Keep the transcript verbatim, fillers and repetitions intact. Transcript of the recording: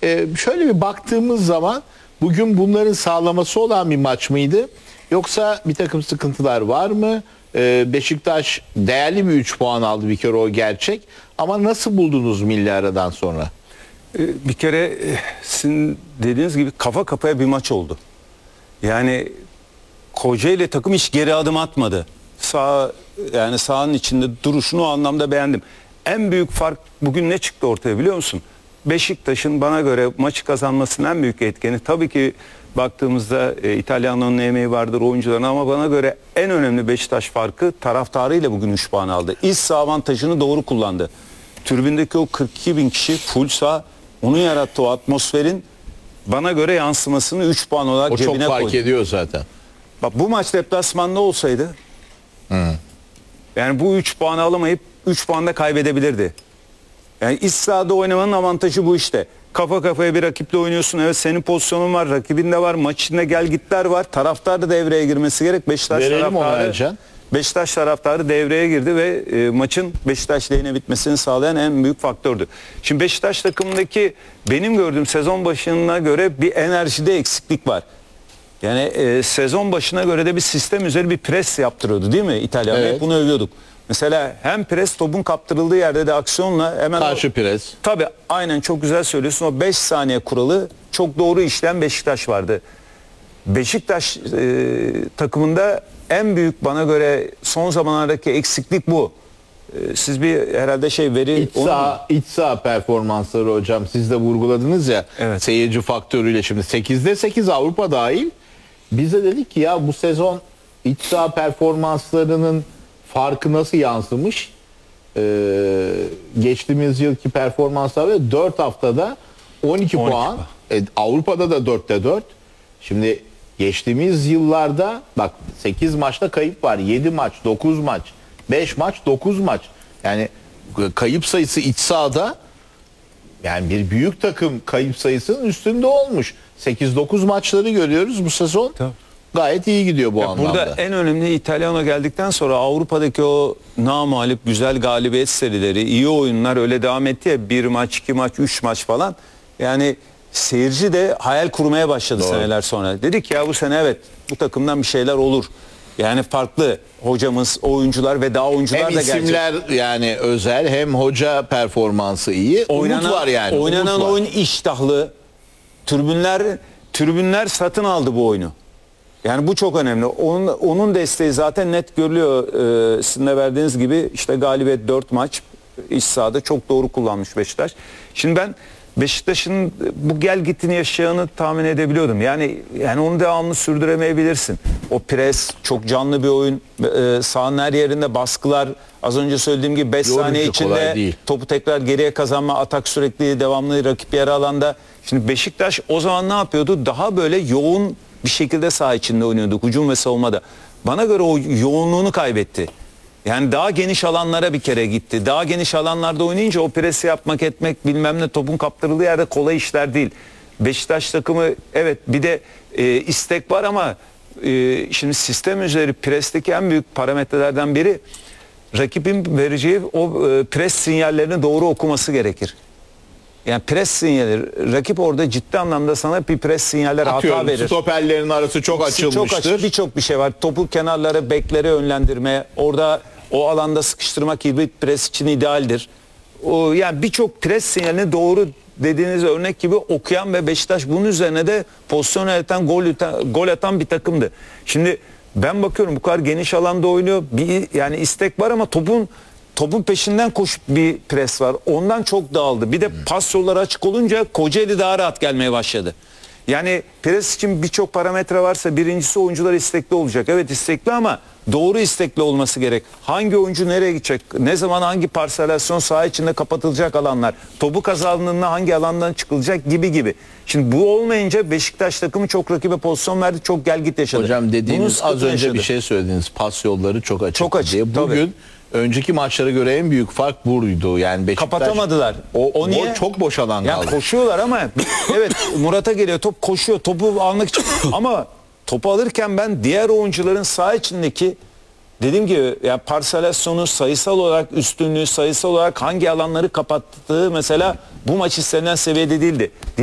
e, şöyle bir baktığımız zaman bugün bunların sağlaması olan bir maç mıydı? Yoksa bir takım sıkıntılar var mı? E, Beşiktaş değerli bir üç puan aldı, bir kere o gerçek. Ama nasıl buldunuz milli aradan sonra? Bir kere sizin dediğiniz gibi kafa kafaya bir maç oldu. Yani Kocaeli takım hiç geri adım atmadı. Sağ, yani sahanın içinde duruşunu o anlamda beğendim. En büyük fark bugün ne çıktı ortaya biliyor musun? Beşiktaş'ın bana göre maçı kazanmasının en büyük etkeni tabii ki baktığımızda e, İtalyanların emeği vardır oyuncuların, ama bana göre en önemli Beşiktaş farkı taraftarıyla bugün üç puan aldı. İç saha avantajını doğru kullandı. Tribündeki o kırk iki bin kişi full saha, onun yarattığı o atmosferin bana göre yansımasını üç puan olarak O cebine koydu. çok fark koydu. ediyor zaten. Bak, bu maç deplasmanda olsaydı Hı. yani bu üç puanı alamayıp üç puan da kaybedebilirdi. Yani iç sahada oynamanın avantajı bu işte. Kafa kafaya bir rakiple oynuyorsun. Evet, senin pozisyonun var, rakibin de var, maç içinde gel gitler var. Taraftar da devreye girmesi gerek. Beşiktaş Verelim taraftarı, Beşiktaş taraftarı devreye girdi ve e, maçın Beşiktaş lehine bitmesini sağlayan en büyük faktördü. Şimdi Beşiktaş takımındaki benim gördüğüm sezon başına göre bir enerjide eksiklik var. Yani e, sezon başına göre de bir sistem üzeri bir pres yaptırıyordu değil mi İtalyan? Evet. Hep bunu övüyorduk. Mesela hem pres, topun kaptırıldığı yerde de aksiyonla hemen karşı o, pres. Tabii, aynen, çok güzel söylüyorsun. O beş saniye kuralı çok doğru işleyen Beşiktaş vardı. Beşiktaş e, takımında en büyük bana göre son zamanlardaki eksiklik bu. E, siz bir herhalde şey veri... İç saha, iç saha performansları hocam, siz de vurguladınız ya, evet, seyirci faktörüyle. Şimdi sekizde sekiz Avrupa dahil. Biz de dedik ki ya bu sezon iç saha performanslarının farkı nasıl yansımış? Ee, geçtiğimiz yılki performanslar ve dört haftada on iki puan. E, Avrupa'da da dörtte dört. Şimdi geçtiğimiz yıllarda bak, sekiz maçta kayıp var. yedi maç, dokuz maç, beş maç, dokuz maç. Yani kayıp sayısı iç sahada, yani bir büyük takım kayıp sayısının üstünde olmuş. sekiz dokuz maçları görüyoruz bu sezon. Tabii. Gayet iyi gidiyor bu ya anlamda. Burada en önemli, İtalyan'a geldikten sonra Avrupa'daki o namağlup güzel galibiyet serileri, iyi oyunlar öyle devam etti ya, bir maç, iki maç, üç maç falan. Yani seyirci de hayal kurmaya başladı. Doğru. Seneler sonra. Dedik ya bu sene evet bu takımdan bir şeyler olur. Yani farklı hocamız, oyuncular ve daha oyuncular hem da gelecek. Hem isimler yani özel, hem hoca performansı iyi. Oynanan, umut var yani. Oynanan umut oyun var. iştahlı. Tribünler, tribünler satın aldı bu oyunu. Yani bu çok önemli. Onun, onun desteği zaten net görülüyor. Ee, sizin de verdiğiniz gibi işte galibiyet, dört maç iç sahada çok doğru kullanmış Beşiktaş. Şimdi ben Beşiktaş'ın bu gel gitini yaşayacağını tahmin edebiliyordum. Yani yani onu devamlı sürdüremeyebilirsin. O pres, çok canlı bir oyun. Ee, sahanın her yerinde baskılar. Az önce söylediğim gibi beş saniye içinde topu tekrar geriye kazanma, atak sürekli devamlı rakip yarı alanda. Şimdi Beşiktaş o zaman ne yapıyordu? Daha böyle yoğun bir şekilde saha içinde oynuyorduk, hücum ve savunmada. Bana göre o yoğunluğunu kaybetti. Yani daha geniş alanlara bir kere gitti. Daha geniş alanlarda oynayınca o presi yapmak, etmek, bilmem ne, topun kaptırıldığı yerde kolay işler değil. Beşiktaş takımı evet bir de e, istek var ama e, şimdi sistem üzeri presteki en büyük parametrelerden biri rakibin vereceği o e, pres sinyallerini doğru okuması gerekir. Yani pres sinyali, rakip orada ciddi anlamda sana bir pres sinyaller hata verir. Stoperlerin arası çok açılmıştır. Çok aç, birçok bir şey var. Topu kenarlara, beklere yönlendirme, orada o alanda sıkıştırmak gibi pres için idealdir. O, yani birçok pres sinyalini doğru, dediğiniz örnek gibi okuyan ve Beşiktaş bunun üzerine de pozisyon yaratan, gol, gol atan bir takımdı. Şimdi ben bakıyorum bu kadar geniş alanda oynuyor. Bir, yani istek var ama topun Topun peşinden koşup bir pres var. Ondan çok dağıldı. Bir de pas yolları açık olunca Kocaeli daha rahat gelmeye başladı. Yani pres için birçok parametre varsa birincisi oyuncular istekli olacak. Evet istekli ama doğru istekli olması gerek. Hangi oyuncu nereye gidecek? Ne zaman hangi parselasyon saha içinde kapatılacak alanlar? Topu kazandığında hangi alandan çıkılacak gibi gibi. Şimdi bu olmayınca Beşiktaş takımı çok rakibe pozisyon verdi. Çok gel git yaşadı. Hocam dediğiniz az önce yaşadı. Bir şey söylediniz. Pas yolları çok açık. Çok açık. Diye. Bugün tabii, önceki maçlara göre en büyük fark buydu. Yani Beşiktaş kapatamadılar. O, o niye? Çok boş alan kaldı. Ya koşuyorlar ama evet Murat'a geliyor top, koşuyor topu almak için ama topu alırken ben diğer oyuncuların saha içindeki, dediğim gibi ya parselasyonu, sayısal olarak üstünlüğü, sayısal olarak hangi alanları kapattığı mesela bu maç istenilen seviyede değildi.